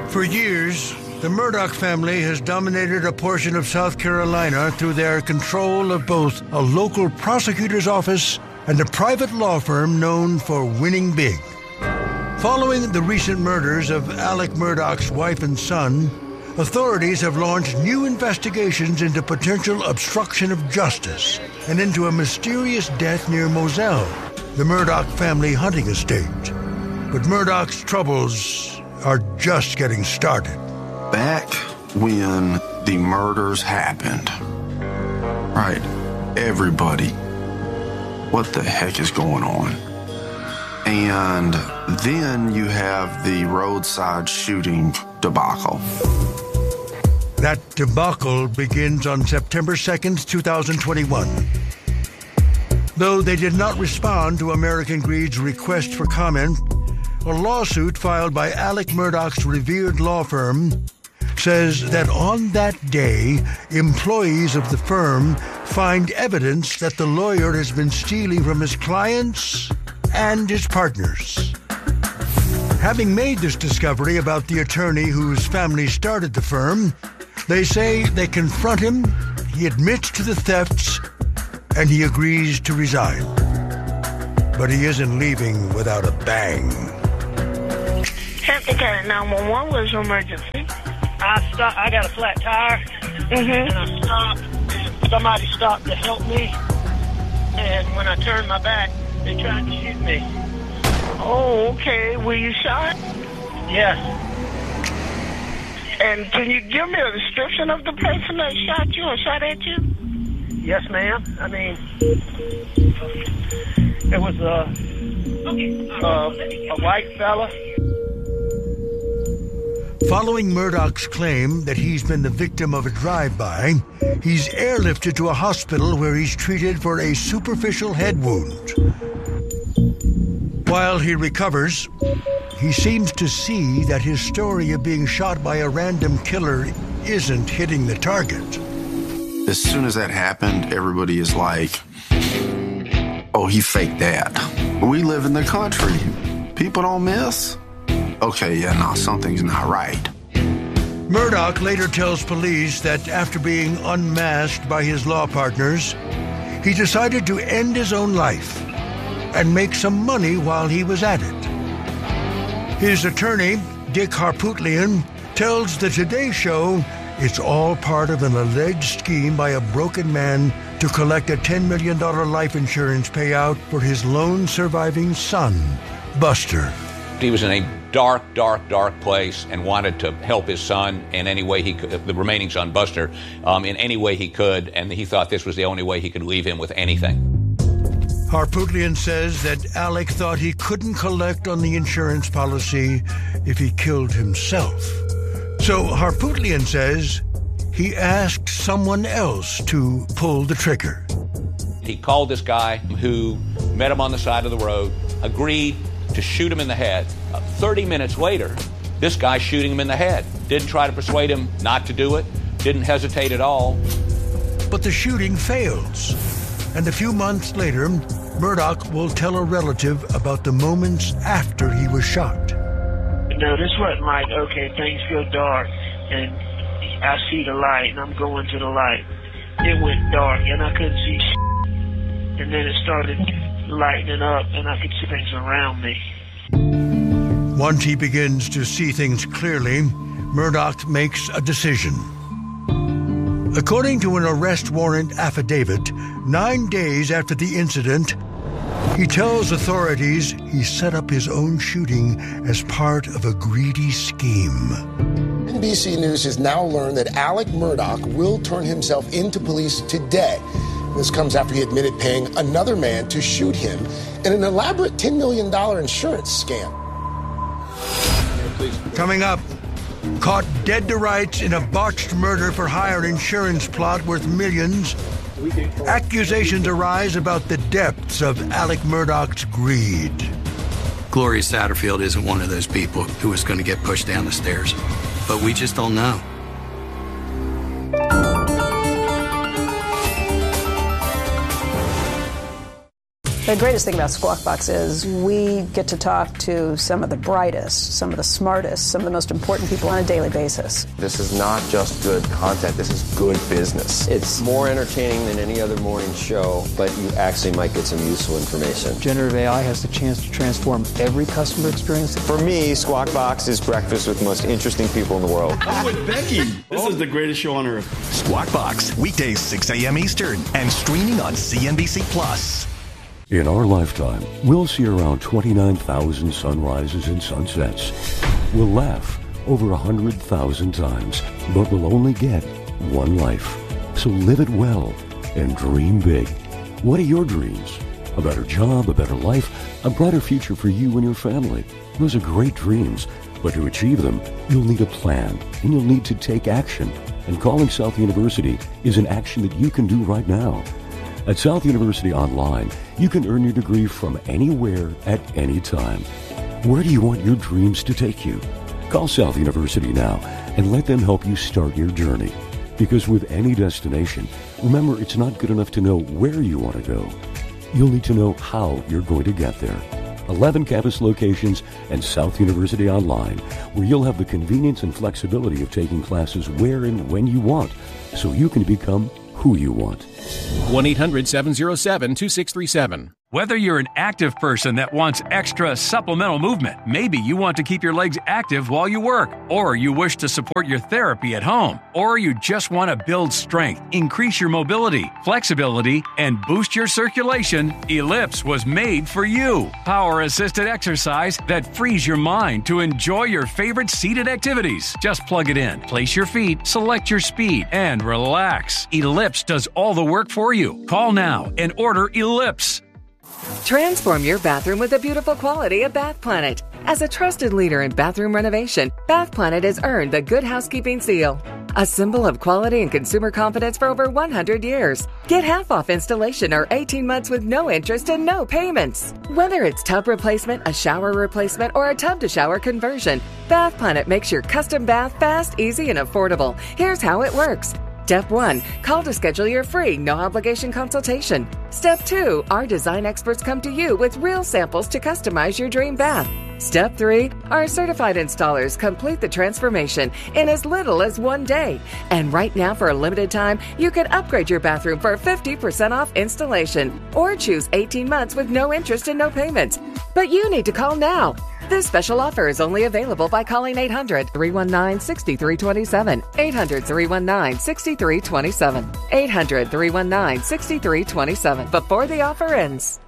For years, the Murdaugh family has dominated a portion of South Carolina through their control of both a local prosecutor's office and a private law firm known for winning big. Following the recent murders of Alec Murdaugh's wife and son, authorities have launched new investigations into potential obstruction of justice and into a mysterious death near Moselle, the Murdaugh family hunting estate. But Murdaugh's troubles are just getting started. Back when the murders happened, right, everybody, what the heck is going on? And then you have the roadside shooting debacle. That debacle begins on September 2nd, 2021. Though they did not respond to American Greed's request for comment, a lawsuit filed by Alec Murdaugh's revered law firm says that on that day, employees of the firm find evidence that the lawyer has been stealing from his clients and his partners. Having made this discovery about the attorney whose family started the firm, they say they confront him, he admits to the thefts, and he agrees to resign. But he isn't leaving without a bang. Hampton County 911 was an emergency. I got a flat tire, and I stopped, and somebody stopped to help me, and when I turned my back, they tried to shoot me. Oh, okay. Were you shot? Yes. And can you give me a description of the person that shot you or shot at you? Yes, ma'am. I mean, it was a white fella. Following Murdaugh's claim that he's been the victim of a drive-by, he's airlifted to a hospital where he's treated for a superficial head wound. While he recovers, he seems to see that his story of being shot by a random killer isn't hitting the target. As soon as that happened, everybody is like, oh, he faked that. We live in the country. People don't miss. Okay, yeah, no, something's not right. Murdaugh later tells police that after being unmasked by his law partners, he decided to end his own life and make some money while he was at it. His attorney, Dick Harpootlian, tells the Today Show it's all part of an alleged scheme by a broken man to collect a $10 million life insurance payout for his lone surviving son, Buster. He was in a dark place and wanted to help his son in any way he could, the remaining son, Buster, in any way he could, and he thought this was the only way he could leave him with anything. Harpootlian says that Alec thought he couldn't collect on the insurance policy if he killed himself. So Harpootlian says he asked someone else to pull the trigger. He called this guy who met him on the side of the road, agreed to shoot him in the head. 30 minutes later, this guy's shooting him in the head. Didn't try to persuade him not to do it, didn't hesitate at all. But the shooting fails. And a few months later, Murdaugh will tell a relative about the moments after he was shot. No, this wasn't like, okay, things feel dark, and I see the light, and I'm going to the light. It went dark, and I couldn't see shit. And then it started lightening up, and I could see things around me. Once he begins to see things clearly, Murdaugh makes a decision. According to an arrest warrant affidavit, 9 days after the incident, he tells authorities he set up his own shooting as part of a greedy scheme. NBC News has now learned that Alec Murdaugh will turn himself into police today. This comes after he admitted paying another man to shoot him in an elaborate $10 million insurance scam. Coming up, caught dead to rights in a botched murder-for-hire insurance plot worth millions, accusations arise about the depths of Alec Murdaugh's greed. Gloria Satterfield isn't one of those people who is going to get pushed down the stairs. But we just don't know. The greatest thing about Squawk Box is we get to talk to some of the brightest, some of the smartest, some of the most important people on a daily basis. This is not just good content, this is good business. It's more entertaining than any other morning show, but you actually might get some useful information. Generative AI has the chance to transform every customer experience. For me, Squawk Box is breakfast with the most interesting people in the world. I'm with Becky. This is the greatest show on earth. Squawk Box, weekdays 6 a.m. Eastern and streaming on CNBC Plus. In our lifetime, we'll see around 29,000 sunrises and sunsets. We'll laugh over 100,000 times, but we'll only get one life. So live it well and dream big. What are your dreams? A better job, a better life, a brighter future for you and your family. Those are great dreams, but to achieve them, you'll need a plan, and you'll need to take action. And calling South University is an action that you can do right now. At South University Online, you can earn your degree from anywhere at any time. Where do you want your dreams to take you? Call South University now and let them help you start your journey. Because with any destination, remember, it's not good enough to know where you want to go. You'll need to know how you're going to get there. 11 campus locations and South University Online, where you'll have the convenience and flexibility of taking classes where and when you want, so you can become who you want. 1-800-707-2637. Whether you're an active person that wants extra supplemental movement, maybe you want to keep your legs active while you work, or you wish to support your therapy at home, or you just want to build strength, increase your mobility, flexibility, and boost your circulation, Ellipse was made for you. Power-assisted exercise that frees your mind to enjoy your favorite seated activities. Just plug it in, place your feet, select your speed, and relax. Ellipse does all the work for you. Call now and order Ellipse. Transform your bathroom with the beautiful quality of Bath Planet. As a trusted leader in bathroom renovation, Bath Planet has earned the Good Housekeeping seal, a symbol of quality and consumer confidence for over 100 years. Get half off installation or 18 months with no interest and no payments. Whether it's tub replacement, a shower replacement, or a tub-to-shower conversion, Bath Planet makes your custom bath fast, easy, and affordable. Here's how it works. Step 1, call to schedule your free, no-obligation consultation. Step 2, our design experts come to you with real samples to customize your dream bath. Step 3, our certified installers complete the transformation in as little as 1 day. And right now, for a limited time, you can upgrade your bathroom for 50% off installation or choose 18 months with no interest and no payments. But you need to call now. This special offer is only available by calling 800-319-6327. 800-319-6327. 800-319-6327 before the offer ends.